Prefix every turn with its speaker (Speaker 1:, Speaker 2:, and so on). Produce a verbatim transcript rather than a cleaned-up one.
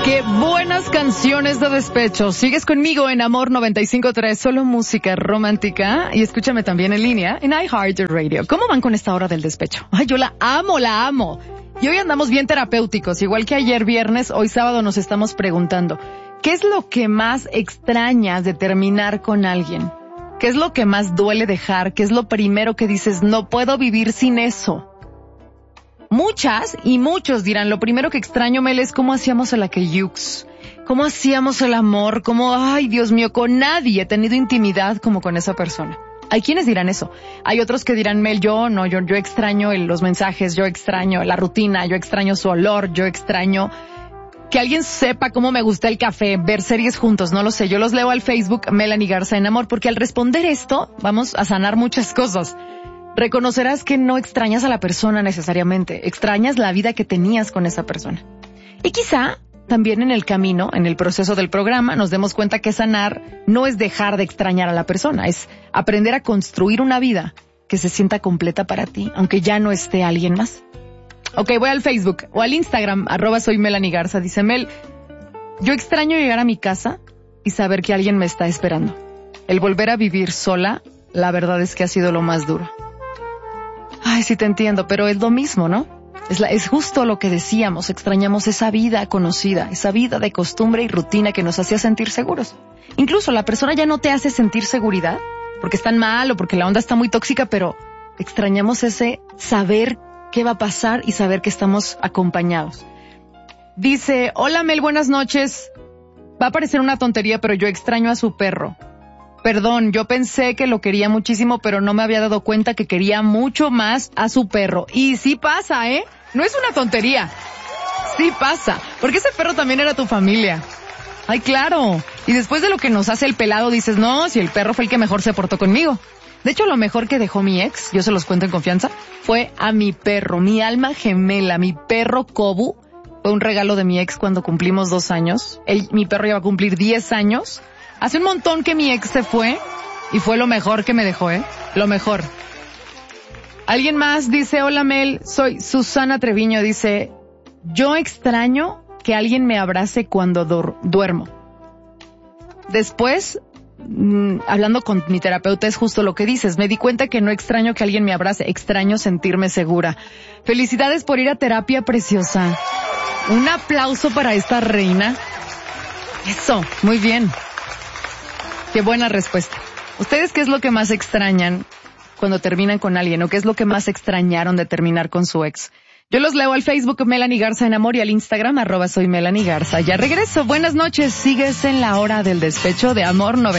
Speaker 1: Qué buenas canciones de despecho. Sigues conmigo en Amor noventa y cinco punto tres, solo música romántica. Y escúchame también en línea en iHeartRadio. ¿Cómo van con esta hora del despecho? Ay, yo la amo, la amo. Y hoy andamos bien terapéuticos. Igual que ayer viernes, hoy sábado nos estamos preguntando, ¿qué es lo que más extrañas de terminar con alguien? ¿Qué es lo que más duele dejar? ¿Qué es lo primero que dices, no puedo vivir sin eso? Muchas y muchos dirán, lo primero que extraño, Mel, es cómo hacíamos el aquelux, cómo hacíamos el amor, cómo, ay, Dios mío, con nadie he tenido intimidad como con esa persona. Hay quienes dirán eso. Hay otros que dirán, Mel, yo no, yo, yo extraño el, los mensajes, yo extraño la rutina, yo extraño su olor, yo extraño que alguien sepa cómo me gusta el café, ver series juntos, no lo sé. Yo los leo al Facebook, Melanie Garza en Amor, porque al responder esto, vamos a sanar muchas cosas. Reconocerás que no extrañas a la persona necesariamente, extrañas la vida que tenías con esa persona. Y quizá también en el camino, en el proceso del programa, nos demos cuenta que sanar no es dejar de extrañar a la persona, es aprender a construir una vida que se sienta completa para ti, aunque ya no esté alguien más. Ok, voy al Facebook o al Instagram, arroba soy Melanie Garza. Dice Mel, yo extraño llegar a mi casa y saber que alguien me está esperando. El volver a vivir sola, la verdad es que ha sido lo más duro. Ay, sí te entiendo, pero es lo mismo, ¿no? Es, la, es justo lo que decíamos, extrañamos esa vida conocida, esa vida de costumbre y rutina que nos hacía sentir seguros. Incluso la persona ya no te hace sentir seguridad, porque están mal o porque la onda está muy tóxica, pero extrañamos ese saber qué va a pasar y saber que estamos acompañados. Dice, hola Mel, buenas noches. Va a parecer una tontería, pero yo extraño a su perro. Perdón, yo pensé que lo quería muchísimo, pero no me había dado cuenta que quería mucho más a su perro. Y sí pasa, ¿eh? No es una tontería. Sí pasa, porque ese perro también era tu familia. Ay, claro. Y después de lo que nos hace el pelado, dices, no, si el perro fue el que mejor se portó conmigo. De hecho, lo mejor que dejó mi ex, yo se los cuento en confianza, fue a mi perro, mi alma gemela, mi perro Kobu. Fue un regalo de mi ex cuando cumplimos dos años. Él, mi perro ya va a cumplir diez años. Hace un montón que mi ex se fue y fue lo mejor que me dejó, ¿eh? Lo mejor. Alguien más dice, hola Mel, soy Susana Treviño, dice, yo extraño que alguien me abrace cuando dur- duermo. Después, mmm, hablando con mi terapeuta, es justo lo que dices, me di cuenta que no extraño que alguien me abrace, extraño sentirme segura. Felicidades por ir a terapia, preciosa. Un aplauso para esta reina. Eso, muy bien. Qué buena respuesta. ¿Ustedes qué es lo que más extrañan cuando terminan con alguien? ¿O qué es lo que más extrañaron de terminar con su ex? Yo los leo al Facebook Melanie Garza en Amor y al Instagram arroba soy Melanie Garza. Ya regreso. Buenas noches. Sigues en la hora del despecho de Amor noventa.